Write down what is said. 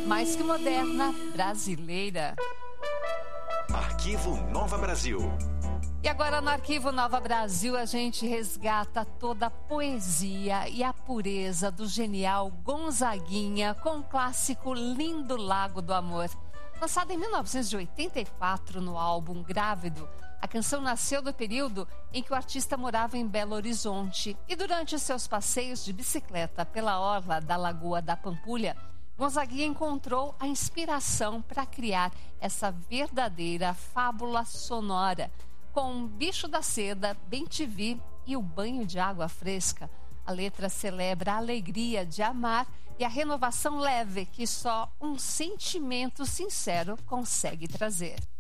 mais que moderna, brasileira. Arquivo Nova Brasil. E agora no Arquivo Nova Brasil a gente resgata toda a poesia e a pureza do genial Gonzaguinha com o clássico Lindo Lago do Amor. Lançada em 1984 no álbum Grávido, a canção nasceu do período em que o artista morava em Belo Horizonte e durante seus passeios de bicicleta pela orla da Lagoa da Pampulha, Gonzaguinha encontrou a inspiração para criar essa verdadeira fábula sonora. Com Bicho da Seda, Bem-te-vi e o banho de água fresca, a letra celebra a alegria de amar e a renovação leve que só um sentimento sincero consegue trazer.